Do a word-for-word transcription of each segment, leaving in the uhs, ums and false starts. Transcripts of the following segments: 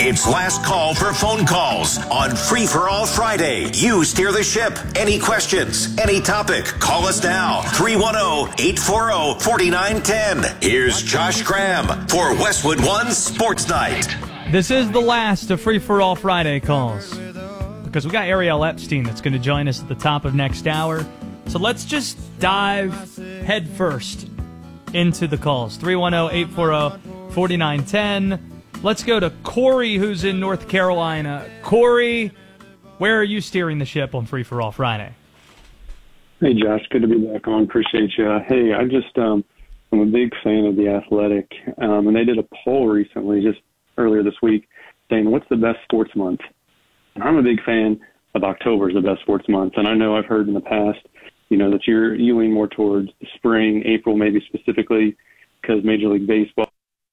It's last call for phone calls on Free for All Friday. You steer the ship. Any questions, any topic, call us now. three one zero, eight four zero, four nine one zero. Here's Josh Graham for Westwood One Sports Night. This is the last of Free for All Friday calls because we got Ariel Epstein that's going to join us at the top of next hour. So let's just dive head first into the calls. three one zero, eight four zero, four nine one zero. Let's go to Corey, who's in North Carolina. Corey, where are you steering the ship on Free for All Friday? Hey, Josh. Good to be back on. Appreciate you. Hey, I just, um, I'm a big fan of The Athletic, um, and they did a poll recently, just earlier this week, saying, what's the best sports month? And I'm a big fan of October as the best sports month, and I know I've heard in the past, you know, that you're you lean more towards the spring, April maybe specifically, because Major League Baseball.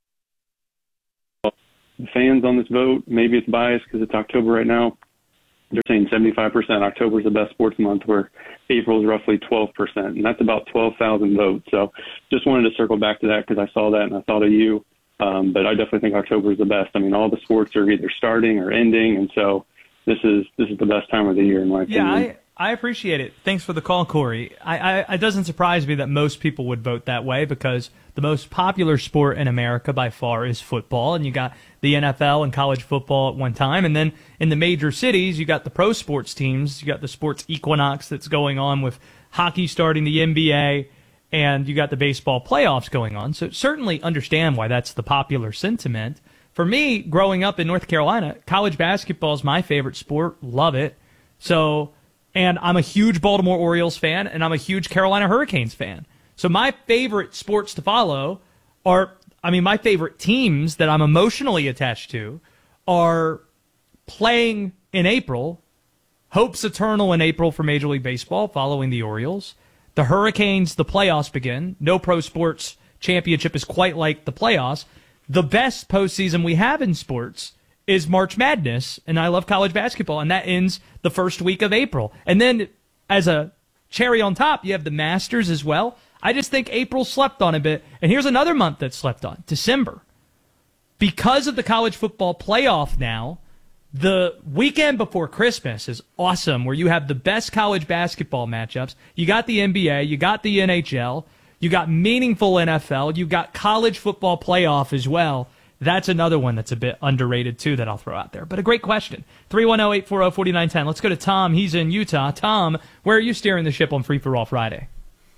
The fans on this vote, maybe it's biased because it's October right now. They're saying seventy-five percent October is the best sports month, where April is roughly twelve percent, and that's about twelve thousand votes. So just wanted to circle back to that because I saw that and I thought of you. Um, but I definitely think October is the best. I mean, all the sports are either starting or ending, and so this is this is the best time of the year in my opinion. Yeah, I, I appreciate it. Thanks for the call, Corey. I, I, it doesn't surprise me that most people would vote that way because the most popular sport in America by far is football, and you got the N F L and college football at one time, and then in the major cities, you got the pro sports teams, you got the sports equinox that's going on with hockey starting, the N B A, and you got the baseball playoffs going on. So certainly understand why that's the popular sentiment. For me, growing up in North Carolina, college basketball is my favorite sport. Love it. So, and I'm a huge Baltimore Orioles fan, and I'm a huge Carolina Hurricanes fan. So my favorite sports to follow are, I mean, my favorite teams that I'm emotionally attached to are playing in April. Hope's eternal in April for Major League Baseball following the Orioles. The Hurricanes, the playoffs begin. No pro sports championship is quite like the playoffs. The best postseason we have in sports is March Madness, and I love college basketball, and that ends the first week of April. And then as a cherry on top, you have the Masters as well. I just think April slept on a bit. And here's another month that slept on, December. Because of the college football playoff now, the weekend before Christmas is awesome, where you have the best college basketball matchups. You got the N B A, you got the N H L, you got meaningful N F L, you got college football playoff as well. That's another one that's a bit underrated, too, that I'll throw out there. But a great question. three one zero, eight four zero, four nine one zero. Let's go to Tom. He's in Utah. Tom, where are you steering the ship on Free for All Friday?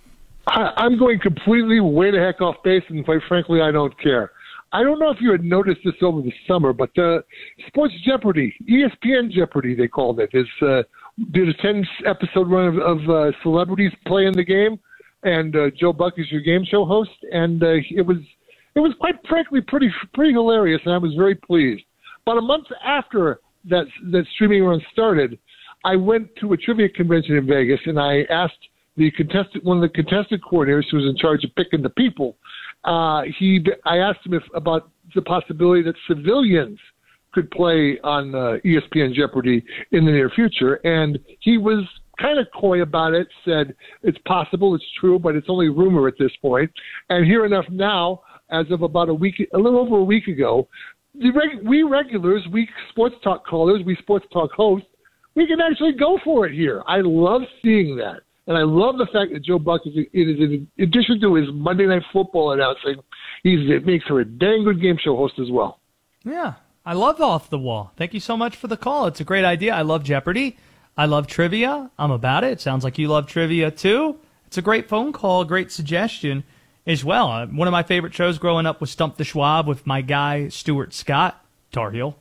I, I'm going completely way the heck off base, and quite frankly, I don't care. I don't know if you had noticed this over the summer, but uh, Sports Jeopardy, E S P N Jeopardy, they called it, is uh, did a ten-episode run of, of uh, celebrities playing the game, and uh, Joe Buck is your game show host, and uh, it was it was quite frankly pretty pretty hilarious, and I was very pleased. About a month after that that streaming run started, I went to a trivia convention in Vegas, and I asked the contestant, one of the contestant coordinators who was in charge of picking the people. Uh, he, I asked him if about the possibility that civilians could play on uh, E S P N Jeopardy in the near future, and he was kind of coy about it. Said it's possible, it's true, but it's only rumor at this point. And here enough now, as of about a week, a little over a week ago, the reg- we regulars, we sports talk callers, we sports talk hosts, we can actually go for it here. I love seeing that. And I love the fact that Joe Buck is, is in addition to his Monday Night Football announcing, he's, it makes her a dang good game show host as well. Yeah, I love Off the Wall. Thank you so much for the call. It's a great idea. I love Jeopardy. I love trivia. I'm about it. It sounds like you love trivia too. It's a great phone call, great suggestion as well. Uh, one of my favorite shows growing up was Stump the Schwab with my guy, Stuart Scott, Tar Heel.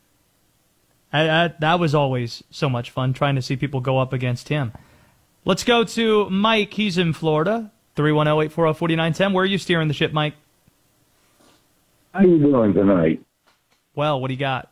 I, I, that was always so much fun, trying to see people go up against him. Let's go to Mike. He's in Florida. three one zero, eight four zero, four nine one zero. Where are you steering the ship, Mike? How you doing tonight? Well, what do you got?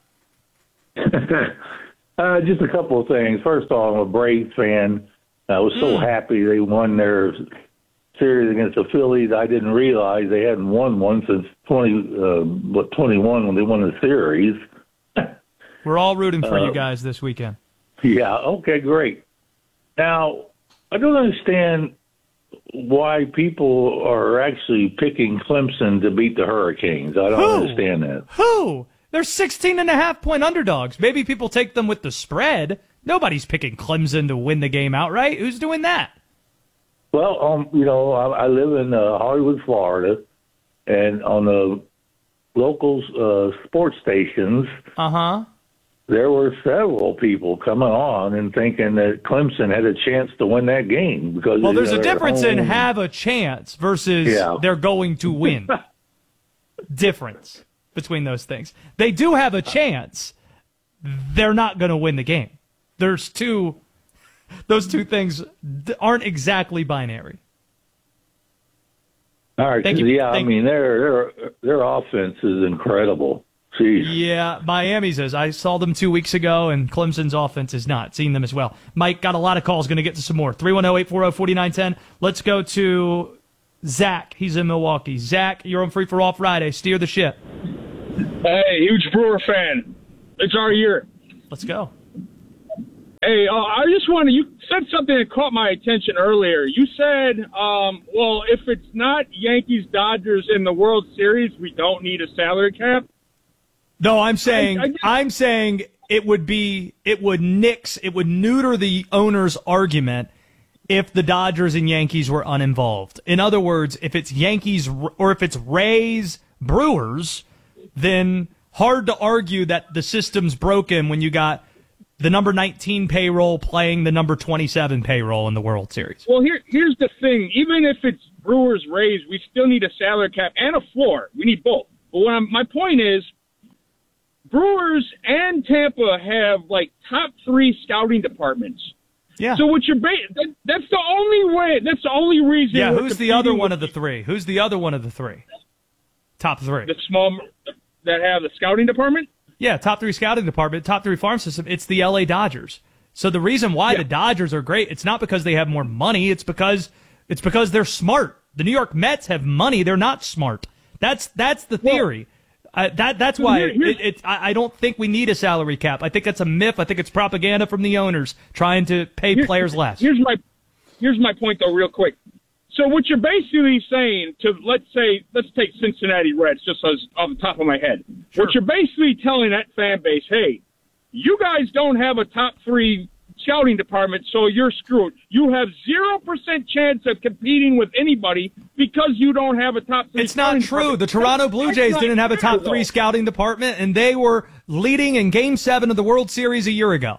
uh, just a couple of things. First of all, I'm a Braves fan. I was so mm. happy they won their series against the Phillies. I didn't realize they hadn't won one since twenty, uh, what, twenty-one when they won the series. We're all rooting for uh, you guys this weekend. Yeah, okay, great. Now, I don't understand why people are actually picking Clemson to beat the Hurricanes. I don't Who? understand that. Who? They're sixteen and a half point underdogs. Maybe people take them with the spread. Nobody's picking Clemson to win the game outright. Who's doing that? Well, um, you know, I, I live in uh, Hollywood, Florida, and on the local uh, sports stations, uh-huh, there were several people coming on and thinking that Clemson had a chance to win that game. Because well, there's you know, a difference in home. have a chance versus yeah. they're going to win. Difference between those things. They do have a chance. They're not going to win the game. There's two, those two things aren't exactly binary. All right, Thank you. yeah, Thank I mean their their their offense is incredible. Jeez. Yeah, Miami's is. I saw them two weeks ago, and Clemson's offense is not. Seen them as well. Mike got a lot of calls. Going to get to some more. three one zero, eight four zero, four nine one zero. Let's go to Zach. He's in Milwaukee. Zach, you're on Free for All Friday. Steer the ship. Hey, huge Brewer fan. It's our year. Let's go. Hey, uh, I just wanted, you said something that caught my attention earlier. You said, um, well, if it's not Yankees Dodgers in the World Series, we don't need a salary cap. No, I'm saying, I, I just, I'm saying it would be, it would nix, it would neuter the owner's argument if the Dodgers and Yankees were uninvolved. In other words, if it's Yankees or if it's Rays, Brewers, then hard to argue that the system's broken when you got the number nineteen payroll playing the number twenty-seven payroll in the World Series. Well, here, here's the thing. Even if it's Brewers, Rays, we still need a salary cap and a floor. We need both. But what I'm, my point is, Brewers and Tampa have, like, top three scouting departments. Yeah. So what you're ba- that, that's the only way. That's the only reason. Yeah. Who's the other one with, of the three? Who's the other one of the three? Top three. The small that have the scouting department. Yeah, top three scouting department, top three farm system. It's the L A Dodgers. So the reason why yeah. the Dodgers are great, it's not because they have more money. It's because it's because they're smart. The New York Mets have money. They're not smart. That's that's the theory. Well, uh, that that's why here, it, it, I, I don't think we need a salary cap. I think that's a myth. I think it's propaganda from the owners trying to pay here, players less. Here's my here's my point though, real quick. So what you're basically saying to, let's say, let's take Cincinnati Reds, just as off the top of my head. Sure. What you're basically telling that fan base, hey, you guys don't have a top three scouting department, so you're screwed. You have zero percent chance of competing with anybody because you don't have a top three. It's not true. The Toronto Blue Jays didn't have a top three scouting department, and they were leading in Game seven of the World Series a year ago.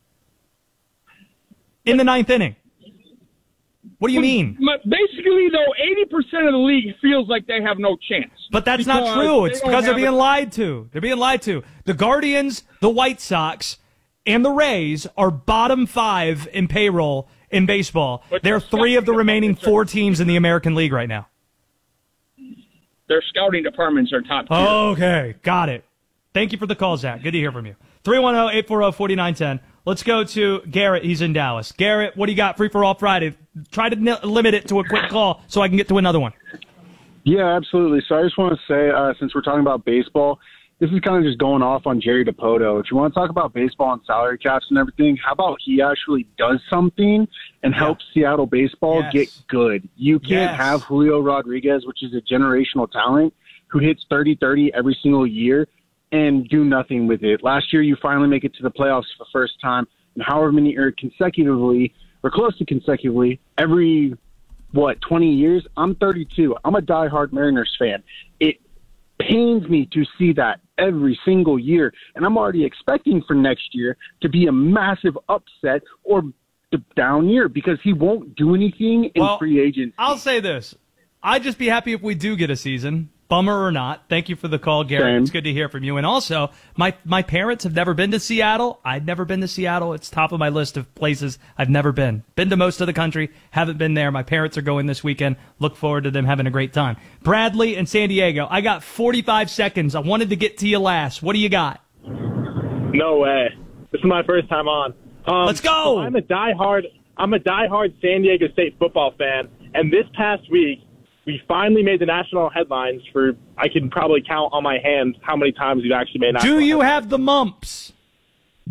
In the ninth inning. What do you mean? Basically, though, eighty percent of the league feels like they have no chance. But that's not true. It's because they're being lied to. They're being lied to. The Guardians, the White Sox, and the Rays are bottom five in payroll in baseball. They're three of the remaining four teams in the American League right now. Their scouting departments are top tier. Okay, got it. Thank you for the call, Zach. Good to hear from you. three one zero, eight four zero, four nine one zero. Let's go to Garrett. He's in Dallas. Garrett, what do you got? Free for All Friday. Try to n- limit it to a quick call so I can get to another one. Yeah, absolutely. So I just want to say, uh, since we're talking about baseball, this is kind of just going off on Jerry DiPoto. If you want to talk about baseball and salary caps and everything, how about he actually does something and helps yeah. Seattle baseball yes. get good? You can't yes. have Julio Rodriguez, which is a generational talent, who hits thirty thirty every single year, and do nothing with it. Last year, you finally make it to the playoffs for the first time, and however many are consecutively, or close to consecutively, every, what, twenty years? I'm thirty-two. I'm a diehard Mariners fan. It pains me to see that every single year, and I'm already expecting for next year to be a massive upset or down year because he won't do anything in well, free agency. I'll say this. I'd just be happy if we do get a season. Bummer or not. Thank you for the call, Garrett. Same. It's good to hear from you. And also, my my parents have never been to Seattle. I've never been to Seattle. It's top of my list of places I've never been. Been to most of the country. Haven't been there. My parents are going this weekend. Look forward to them having a great time. Bradley in San Diego. I got forty-five seconds. I wanted to get to you last. What do you got? No way. This is my first time on. Um, Let's go. So I'm a diehard. I'm a diehard San Diego State football fan, and this past week, we finally made the national headlines for, I can probably count on my hands how many times we've actually made national Do you headlines. have the mumps? Uh,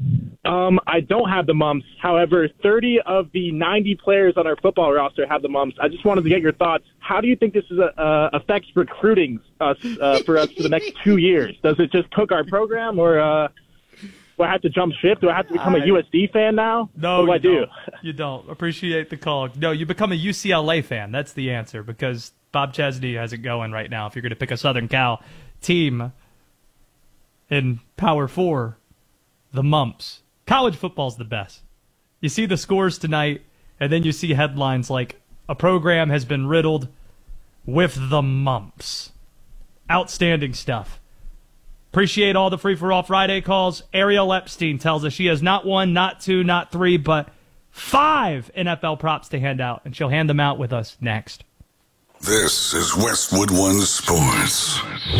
Um, I don't have the mumps. However, thirty of the ninety players on our football roster have the mumps. I just wanted to get your thoughts. How do you think this is a, uh, affects recruiting us uh, for us for the next two years? Does it just cook our program, or uh, do I have to jump ship? Do I have to become I, a U S C fan now? No, what do you I do? Don't. You don't. Appreciate the call. No, you become a U C L A fan. That's the answer, because Bob Chesney has it going right now. If you're going to pick a Southern Cal team in Power Four, the mumps. College football's the best. You see the scores tonight, and then you see headlines like, a program has been riddled with the mumps. Outstanding stuff. Appreciate all the Free For All Friday calls. Ariel Epstein tells us she has not one, not two, not three, but five N F L props to hand out, and she'll hand them out with us next. This is Westwood One Sports.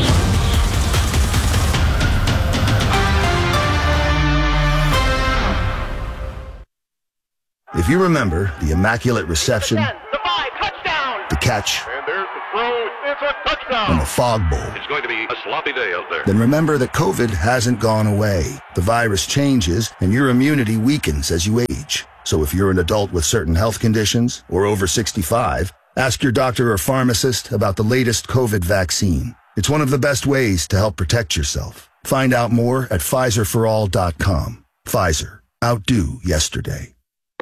If you remember the immaculate reception, the five, touchdown, the catch, and there's the throw, it's a touchdown, and the fog bowl, it's going to be a sloppy day out there. Then remember that COVID hasn't gone away. The virus changes, and your immunity weakens as you age. So if you're an adult with certain health conditions or over sixty-five, ask your doctor or pharmacist about the latest COVID vaccine. It's one of the best ways to help protect yourself. Find out more at Pfizer for all dot com. Pfizer. Outdo yesterday.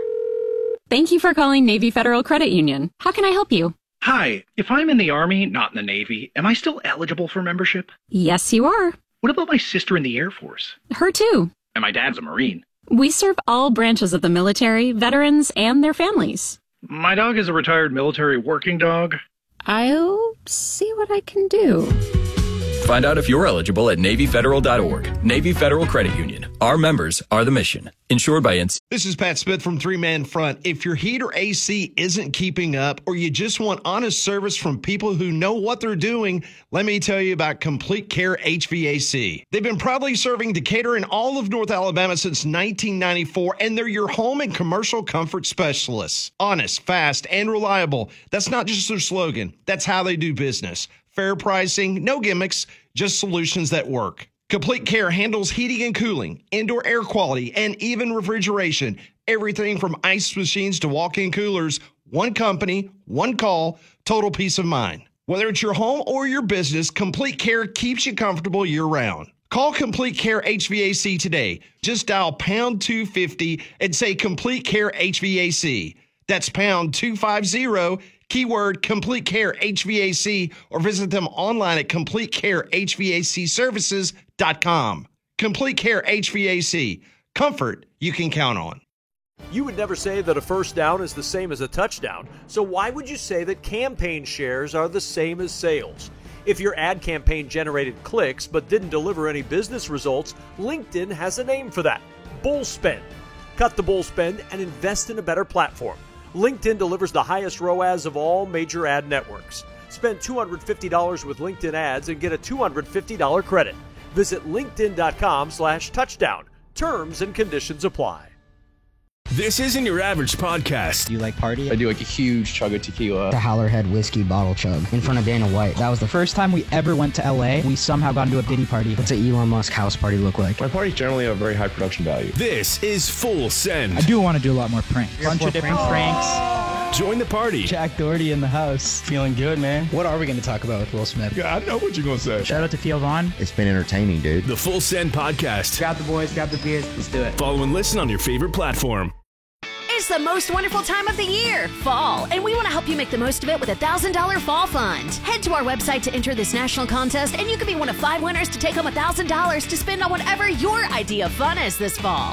Thank you for calling Navy Federal Credit Union. How can I help you? Hi. If I'm in the Army, not in the Navy, am I still eligible for membership? Yes, you are. What about my sister in the Air Force? Her too. And my dad's a Marine. We serve all branches of the military, veterans, and their families. My dog is a retired military working dog. I'll see what I can do. Find out if you're eligible at Navy Federal dot org. Navy Federal Credit Union. Our members are the mission. Insured by N C. This is Pat Smith from Three Man Front. If your heat or A C isn't keeping up, or you just want honest service from people who know what they're doing, let me tell you about Complete Care H V A C. They've been proudly serving Decatur and all of North Alabama since nineteen ninety-four, and they're your home and commercial comfort specialists. Honest, fast, and reliable. That's not just their slogan. That's how they do business. Fair pricing, no gimmicks, just solutions that work. Complete Care handles heating and cooling, indoor air quality, and even refrigeration. Everything from ice machines to walk-in coolers. One company, one call, total peace of mind. Whether it's your home or your business, Complete Care keeps you comfortable year-round. Call Complete Care H V A C today. Just dial pound two fifty and say Complete Care H V A C. That's pound two fifty, keyword Complete Care H V A C, or visit them online at complete care h v a c services dot com. Complete Care H V A C. Comfort you can count on. You would never say that a first down is the same as a touchdown, so why would you say that campaign shares are the same as sales? If your ad campaign generated clicks but didn't deliver any business results, LinkedIn has a name for that: bull spend. Cut the bull spend and invest in a better platform. LinkedIn delivers the highest R O A S of all major ad networks. Spend two hundred fifty dollars with LinkedIn ads and get a two hundred fifty dollars credit. Visit linkedin.com slash touchdown. Terms and conditions apply. This isn't your average podcast. Do you like party? I do like a huge chug of tequila. The Howlerhead whiskey bottle chug in front of Dana White. That was the first time we ever went to L A. We somehow got into a Diddy party. What's an Elon Musk house party look like? My parties generally have very high production value. This is Full Send. I do want to do a lot more pranks. A bunch of different pranks. pranks. Join the party. Jack Doherty in the house. Feeling good, man. What are we going to talk about with Will Smith? Yeah, I know what you're going to say. Shout out to Theo Vaughn. It's been entertaining, dude. The Full Send Podcast. Grab the boys, grab the beers. Let's do it. Follow and listen on your favorite platform. It's the most wonderful time of the year, fall, and we want to help you make the most of it with a one thousand dollars Fall Fund. Head to our website to enter this national contest, and you could be one of five winners to take home one thousand dollars to spend on whatever your idea of fun is this fall.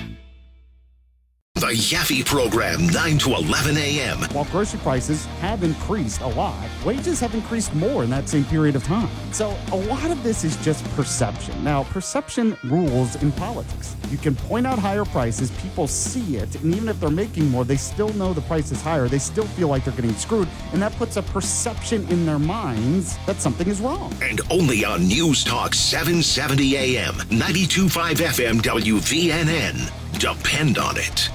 The Yaffe Program, nine to eleven a.m. While grocery prices have increased a lot, wages have increased more in that same period of time. So a lot of this is just perception. Now, perception rules in politics. You can point out higher prices, people see it, and even if they're making more, they still know the price is higher. They still feel like they're getting screwed, and that puts a perception in their minds that something is wrong. And only on News Talk seven seventy a.m., ninety-two point five F M W V N N. Depend on it.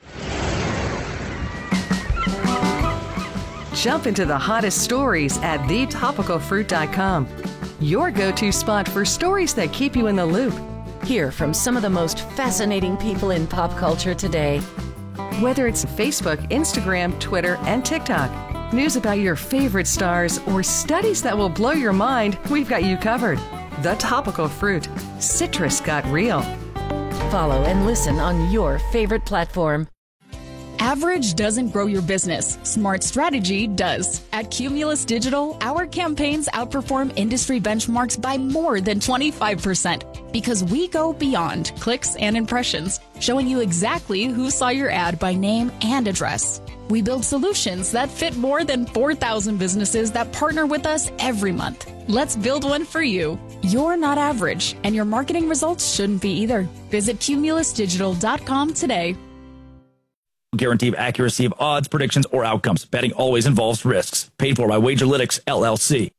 Jump into the hottest stories at the topical fruit dot com. Your go-to spot for stories that keep you in the loop. Hear from some of the most fascinating people in pop culture today. Whether it's Facebook, Instagram, Twitter, and TikTok, news about your favorite stars, or studies that will blow your mind, we've got you covered. The Topical Fruit. Citrus got real. Follow and listen on your favorite platform. Average doesn't grow your business. Smart strategy does. At Cumulus Digital, our campaigns outperform industry benchmarks by more than twenty-five percent because we go beyond clicks and impressions, showing you exactly who saw your ad by name and address. We build solutions that fit more than four thousand businesses that partner with us every month. Let's build one for you. You're not average, and your marketing results shouldn't be either. Visit cumulus digital dot com today. Guarantee of accuracy of odds, predictions, or outcomes. Betting always involves risks. Paid for by Wagerlytics, L L C.